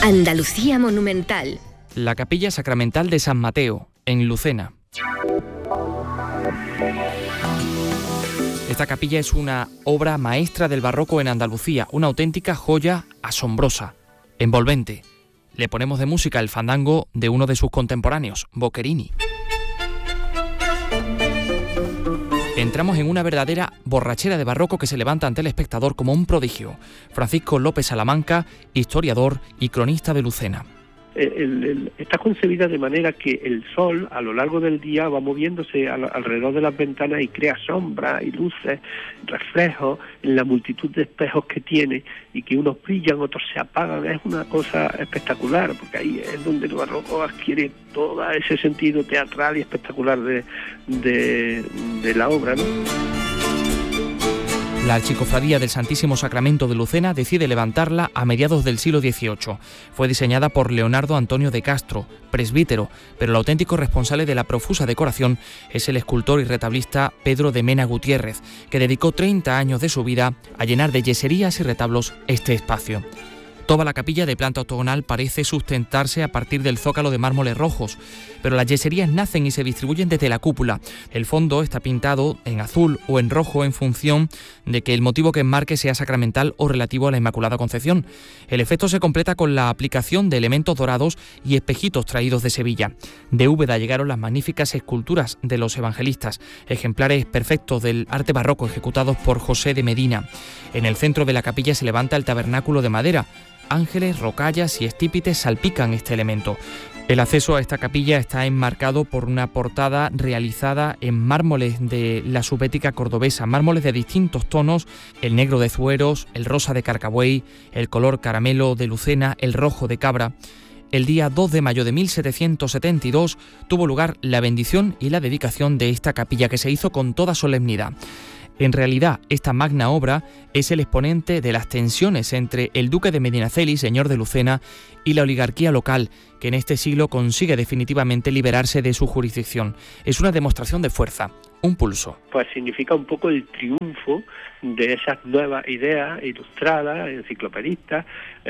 Andalucía monumental. La Capilla Sacramental de San Mateo, en Lucena. Esta capilla es una obra maestra del barroco en Andalucía, una auténtica joya asombrosa, envolvente. Le ponemos de música el fandango de uno de sus contemporáneos, Boccherini. Entramos en una verdadera borrachera de barroco que se levanta ante el espectador como un prodigio. Francisco López Salamanca, historiador y cronista de Lucena. Está concebida de manera que el sol a lo largo del día va moviéndose alrededor de las ventanas y crea sombras y luces, reflejos en la multitud de espejos que tiene, y que unos brillan, otros se apagan. Es una cosa espectacular, porque ahí es donde el barroco adquiere todo ese sentido teatral y espectacular de la obra, ¿no? La Archicofradía del Santísimo Sacramento de Lucena decide levantarla a mediados del siglo XVIII. Fue diseñada por Leonardo Antonio de Castro, presbítero, pero el auténtico responsable de la profusa decoración es el escultor y retablista Pedro de Mena Gutiérrez, que dedicó 30 años de su vida a llenar de yeserías y retablos este espacio. Toda la capilla de planta octogonal parece sustentarse a partir del zócalo de mármoles rojos, pero las yeserías nacen y se distribuyen desde la cúpula. El fondo está pintado en azul o en rojo en función de que el motivo que enmarque sea sacramental o relativo a la Inmaculada Concepción. El efecto se completa con la aplicación de elementos dorados y espejitos traídos de Sevilla. De Úbeda llegaron las magníficas esculturas de los evangelistas, ejemplares perfectos del arte barroco ejecutados por José de Medina. En el centro de la capilla se levanta el tabernáculo de madera. Ángeles, rocallas y estípites salpican este elemento. El acceso a esta capilla está enmarcado por una portada realizada en mármoles de la subética cordobesa, mármoles de distintos tonos: el negro de Zueros, el rosa de Carcabuey, el color caramelo de Lucena, el rojo de Cabra. El día 2 de mayo de 1772 tuvo lugar la bendición y la dedicación de esta capilla, que se hizo con toda solemnidad. En realidad, esta magna obra es el exponente de las tensiones entre el duque de Medinaceli, señor de Lucena, y la oligarquía local, que en este siglo consigue definitivamente liberarse de su jurisdicción. Es una demostración de fuerza, un pulso. Pues significa un poco el triunfo de esas nuevas ideas ilustradas, enciclopedistas,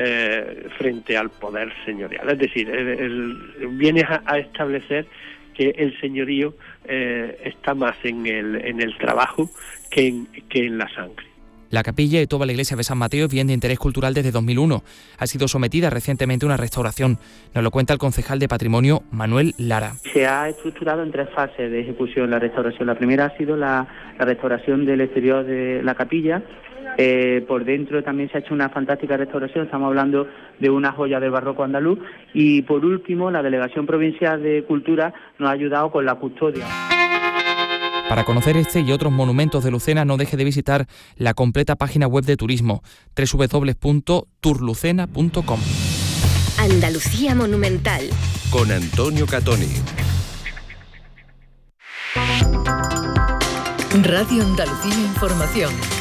frente al poder señorial. Es decir, viene a establecer que el señorío está más en el trabajo que en la sangre. La capilla y toda la iglesia de San Mateo es bien de interés cultural desde 2001. Ha sido sometida recientemente a una restauración. Nos lo cuenta el concejal de Patrimonio, Manuel Lara. Se ha estructurado en 3 fases de ejecución la restauración. La primera ha sido la restauración del exterior de la capilla. Por dentro también se ha hecho una fantástica restauración, estamos hablando de una joya del barroco andaluz. Y por último, la Delegación Provincial de Cultura nos ha ayudado con la custodia. Para conocer este y otros monumentos de Lucena, no deje de visitar la completa página web de turismo, www.tourlucena.com. Andalucía monumental. Con Antonio Catoni. Radio Andalucía Información.